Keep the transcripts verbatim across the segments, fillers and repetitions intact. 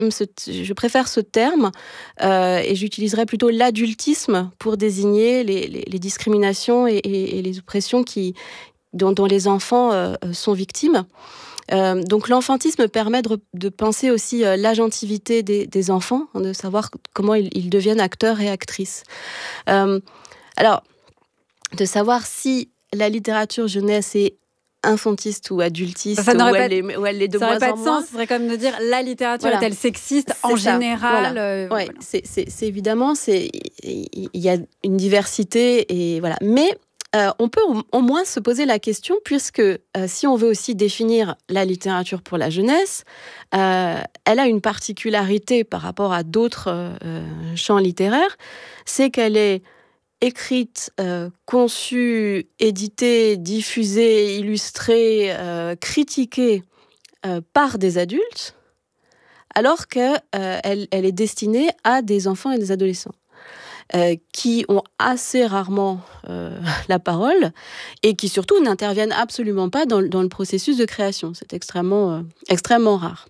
ce, je préfère ce terme euh, et j'utiliserais plutôt l'adultisme pour désigner les, les, les discriminations et, et, et les oppressions qui, dont, dont les enfants euh, sont victimes. Euh, donc l'enfantisme permet de, de penser aussi euh, l'agentivité des, des enfants, hein, de savoir comment ils, ils deviennent acteurs et actrices. Euh, alors, de savoir si la littérature jeunesse est infantiste ou adultiste, ça, ça ou, pas, elle est, ou elle est de ça moins pas en de moins. sens, ce serait comme de dire la littérature voilà. est-elle sexiste c'est en ça. général. Voilà. Euh, ouais, voilà. c'est, c'est, c'est évidemment, c'est, il y a une diversité, et voilà. Mais euh, on peut au, au moins se poser la question, puisque euh, si on veut aussi définir la littérature pour la jeunesse, euh, elle a une particularité par rapport à d'autres euh, champs littéraires, c'est qu'elle est écrite, euh, conçue, éditée, diffusée, illustrée, euh, critiquée euh, par des adultes, alors qu'elle euh, elle est destinée à des enfants et des adolescents euh, qui ont assez rarement euh, la parole et qui surtout n'interviennent absolument pas dans, dans le processus de création. C'est extrêmement, euh, extrêmement rare.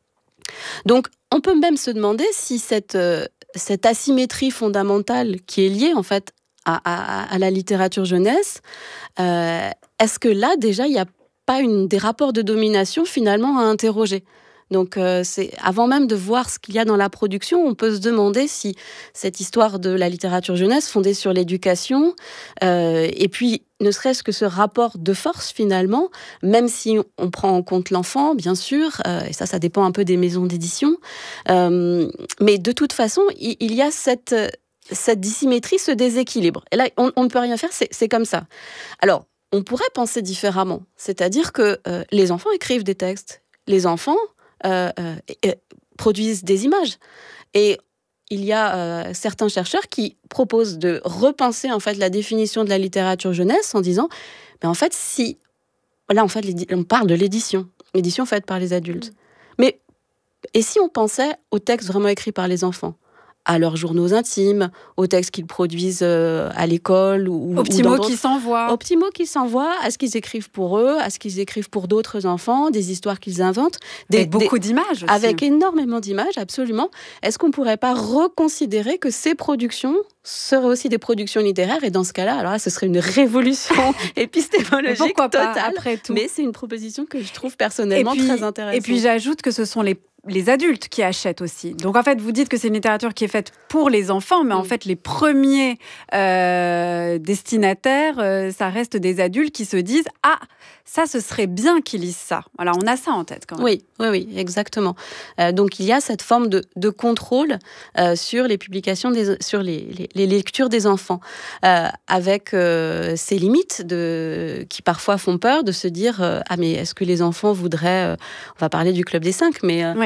Donc, on peut même se demander si cette, euh, cette asymétrie fondamentale qui est liée en fait À, à, à la littérature jeunesse, euh, est-ce que là, déjà, il n'y a pas une, des rapports de domination finalement à interroger ? Donc, euh, c'est, avant même de voir ce qu'il y a dans la production, on peut se demander si cette histoire de la littérature jeunesse fondée sur l'éducation, euh, et puis ne serait-ce que ce rapport de force finalement, même si on prend en compte l'enfant, bien sûr, euh, et ça, ça dépend un peu des maisons d'édition, euh, mais de toute façon, il, il y a cette... cette dissymétrie, ce déséquilibre. Et là, on, on ne peut rien faire, c'est, c'est comme ça. Alors, on pourrait penser différemment. C'est-à-dire que euh, les enfants écrivent des textes. Les enfants euh, euh, euh, produisent des images. Et il y a euh, certains chercheurs qui proposent de repenser en fait, la définition de la littérature jeunesse en disant, mais en fait, si... Là, en fait, on parle de l'édition. L'édition faite par les adultes. Mmh. Mais, et si on pensait aux textes vraiment écrits par les enfants ? À leurs journaux intimes, aux textes qu'ils produisent euh, à l'école. Ou, aux petits mots qu'ils s'envoient. Aux petits mots qu'ils s'envoient, à ce qu'ils écrivent pour eux, à ce qu'ils écrivent pour d'autres enfants, des histoires qu'ils inventent. Des, avec beaucoup des, d'images aussi. Avec énormément d'images, absolument. Est-ce qu'on ne pourrait pas reconsidérer que ces productions seraient aussi des productions littéraires ? Et dans ce cas-là, alors là, ce serait une révolution épistémologique totale. Pas, après tout. Mais c'est une proposition que je trouve personnellement puis, très intéressante. Et puis j'ajoute que ce sont les les adultes qui achètent aussi. Donc, en fait, vous dites que c'est une littérature qui est faite pour les enfants, mais mmh. en fait, les premiers euh, destinataires, euh, ça reste des adultes qui se disent « Ah, ça, ce serait bien qu'ils lisent ça. » Voilà, on a ça en tête quand même. Oui, oui, oui, exactement. Euh, donc, il y a cette forme de, de contrôle euh, sur les publications, des, sur les, les, les lectures des enfants, euh, avec euh, ces limites de, qui parfois font peur de se dire euh, « Ah, mais est-ce que les enfants voudraient... Euh, » On va parler du Club des cinq, mais... Euh, oui.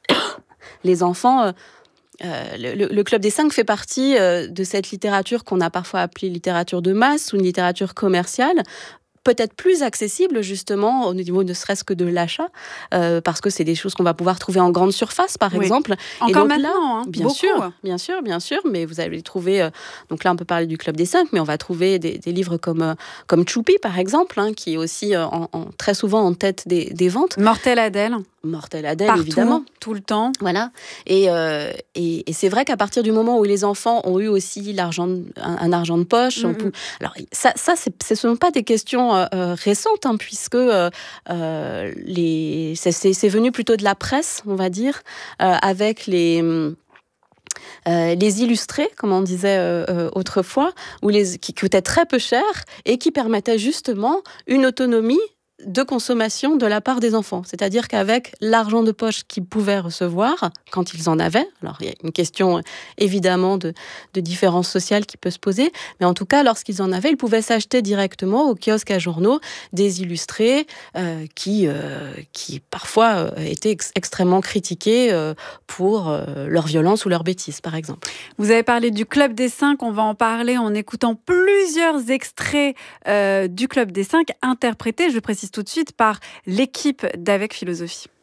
Les enfants, euh, euh, le, le Club des cinq fait partie euh, de cette littérature qu'on a parfois appelée littérature de masse ou une littérature commerciale, peut-être plus accessible justement au niveau ne serait-ce que de l'achat, euh, parce que c'est des choses qu'on va pouvoir trouver en grande surface par oui. exemple. Encore et donc, maintenant, là, hein, bien beaucoup. sûr, bien sûr, bien sûr, mais vous allez trouver, euh, donc là on peut parler du Club des cinq, mais on va trouver des, des livres comme, euh, comme Choupi par exemple, hein, qui est aussi euh, en, en, très souvent en tête des, des ventes. Mortel Adèle. Mortel Adèle, partout, évidemment. Tout le temps. Voilà. Et, euh, et, et c'est vrai qu'à partir du moment où les enfants ont eu aussi l'argent, un, un argent de poche, mm-hmm. peut... alors ça, ça c'est, ce ne sont pas des questions euh, récentes, hein, puisque euh, euh, les, c'est, c'est, c'est venu plutôt de la presse, on va dire, euh, avec les... Euh, les illustrés, comme on disait euh, euh, autrefois, ou les, qui coûtaient très peu cher et qui permettaient justement une autonomie de consommation de la part des enfants. C'est-à-dire qu'avec l'argent de poche qu'ils pouvaient recevoir, quand ils en avaient, alors il y a une question évidemment de, de différence sociale qui peut se poser, mais en tout cas, lorsqu'ils en avaient, ils pouvaient s'acheter directement au kiosque à journaux des illustrés euh, qui, euh, qui parfois euh, étaient ex- extrêmement critiqués euh, pour euh, leur violence ou leur bêtise, par exemple. Vous avez parlé du Club des cinq, on va en parler en écoutant plusieurs extraits euh, du Club des cinq interprétés, je précise tout de suite, par l'équipe d'Avec Philosophie.